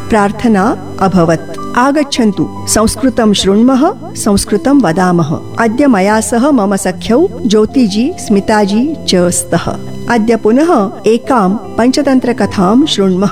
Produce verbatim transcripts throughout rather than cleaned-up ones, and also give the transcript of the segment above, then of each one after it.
प्रार्थना अभवत्। आगच्छन्तु संस्कृतं शृण्मः, संस्कृतं वदामः। अद्य मया सह मम सख्यौ ज्योतिजी, स्मिताजी च स्तः। अद्य पुनः एकां पञ्चतन्त्रकथां शृण्मः।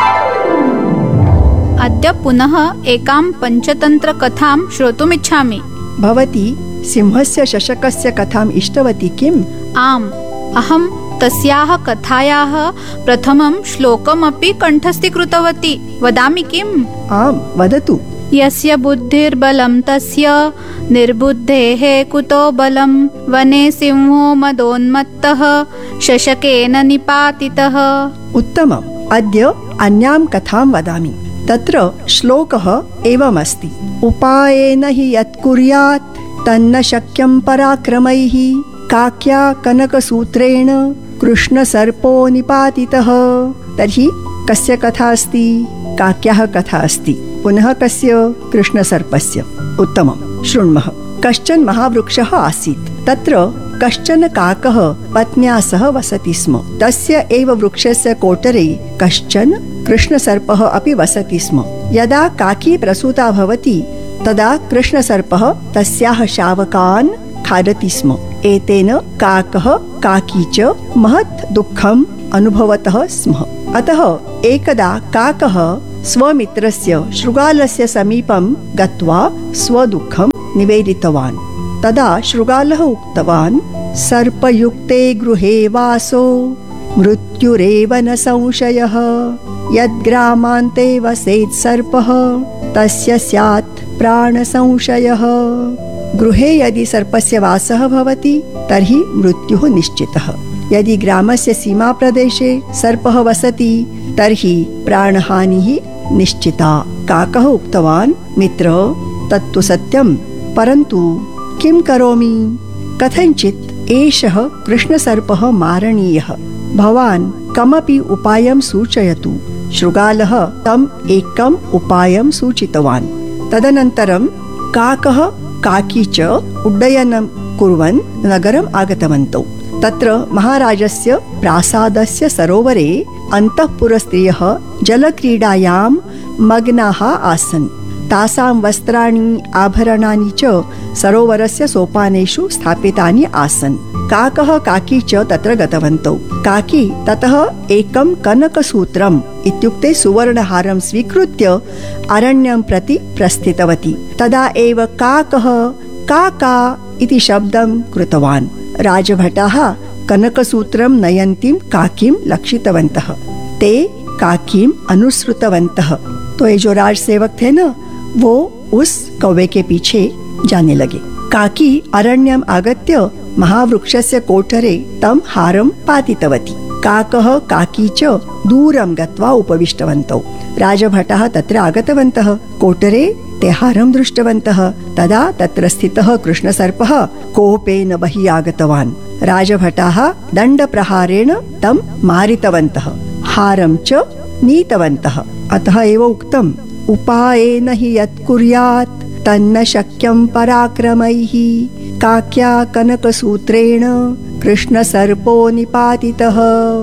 अद्य पुनः एकां पञ्चतन्त्रकथां श्रोतुमिच्छामि। भवती सिंहस्य शशकस्य कथाम् इष्टवती किम्? आम्, अहं तस्याः कथायाः प्रथमं श्लोकमपि कण्ठस्थीकृतवती। वदामि किम्? आम्, वदतु। यस्य बुद्धिर्बलं तस्य निर्बुद्धेः कुतो बलं, वने सिंहो मदोन्मत्तः शशकेन निपातितः। उत्तमम्। अद्य अन्यां कथां वदामि। तत्र श्लोकः एवमस्ति। उपायेन हि यत् कुर्यात् तन्न शक्यं पराक्रमैः, काक्या कनकसूत्रेण कृष्णसर्पो निपातितः। तर्हि कस्य कथा अस्ति? काक्याः कथा अस्ति। पुनः कस्य? कृष्णसर्पस्य। उत्तमं, शृण्मः। कश्चन महावृक्षः आसीत्। तत्र कश्चन काकः पत्न्या सह वसति स्म। तस्य एव वृक्षस्य कोटरे कश्चन कृष्णसर्पः अपि वसति स्म। यदा काकी प्रसूता भवति तदा कृष्णसर्पः तस्याः शावकान् खादति स्म। एतेन काकः काकी च महत् दुःखम् अनुभवतः स्म। अतः एकदा काकः स्वमित्रस्य शृगालस्य समीपं गत्वा स्वदुःखं निवेदितवान्। तदा शृगालः उक्तवान्, सर्पयुक्ते गृहे वासो मृत्युरेव न संशयः, यद्ग्रामान्ते वसेत् सर्पः तस्य स्यात् प्राणसंशयः। गृहे यदि सर्पस्य वासः भवति तर्हि मृत्युः निश्चितः। यदि ग्रामस्य सीमाप्रदेशे सर्पः वसति तर्हि प्राणहानिः निश्चिता। काकः उक्तवान्, मित्र, तत्तु सत्यं, परन्तु किं करोमि? कथञ्चित् एषः कृष्णसर्पः मारणीयः। भवान् कमपि उपायं सूचयतु। शृगालः तम् एकम् उपायं सूचितवान्। तदनन्तरं काकः काकी च उड्डयनं कुर्वन् नगरम् आगतवन्तौ। तत्र महाराजस्य प्रासादस्य सरोवरे अन्तःपुरस्त्रियः जलक्रीडायां मग्नाः आसन्। तासां वस्त्राणि आभरणानि च सरोवरस्य सोपानेषु स्थापितानि आसन्। काकः काकी च तत्र गतवन्तौ। काकी ततः एकं कनकसूत्रम् इत्युक्ते सुवर्णहारं स्वीकृत्य अरण्यं प्रति प्रस्थितवती। तदा एव काकः काका इति शब्दं कृतवान्। राजभटाः कनकसूत्रं नयन्तीं काकीं लक्षितवन्तः। ते काकीं अनुसृतवन्तः। तो ये जो राजसेवक थे ना, वो उस कौवे के पीछे जाने लगे। काकी अरण्यम् आगत्य महावृक्षस्य कोठरे तं हारं पातितवती। काकः काकी च दूरं गत्वा उपविष्टवन्तौ। राजभटाः तत्र आगतवन्तः। कोटरे ते हारं दृष्टवन्तः। तदा तत्र स्थितः कृष्णसर्पः कोपेन बहिः आगतवान्। राजभटाः दण्डप्रहारेण तं मारितवन्तः, हारं च नीतवन्तः। अतः एव उक्तम्, उपायेन हि यत् कुर्यात् तन्न शक्यं पराक्रमैः, काक्या कनकसूत्रेण कृष्णसर्पो निपातितः।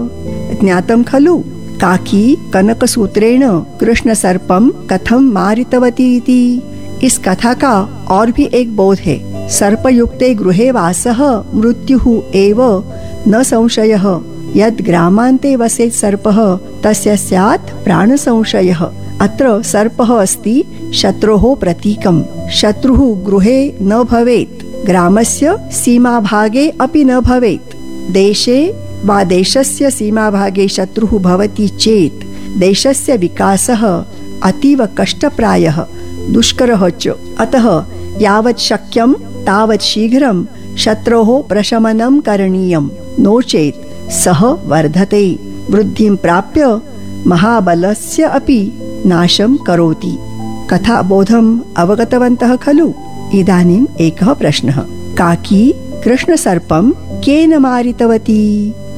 ज्ञातं खलु काकी कनकसूत्रेण कृष्णसर्पं कथं मारितवती इति। इस कथा का और भी एक बोध है। सर्पयुक्ते गृहे वासः मृत्युः एव न संशयः, यद् ग्रामान्ते वसेत् सर्पः तस्य स्यात् प्राणसंशयः। अत्र सर्पः अस्ति शत्रोः प्रतीकम्। शत्रुः गृहे न भवेत्, ग्रामस्य सीमाभागे अपि न भवेत्। देशे वा देशस्य सीमाभागे शत्रुः भवति चेत् देशस्य विकासः अतीव कष्टप्रायः, दुष्करः च। अतः यावत् शक्यं तावत् शीघ्रं शत्रोः प्रशमनं करणीयं, नो चेत् सः वर्धते, वृद्धिं प्राप्य महाबलस्य अपि नाशं करोति। कथाबोधम् अवगतवन्तः खलु? इदानीम् एकः प्रश्नः। काकी कृष्णसर्पं केन मारितवती?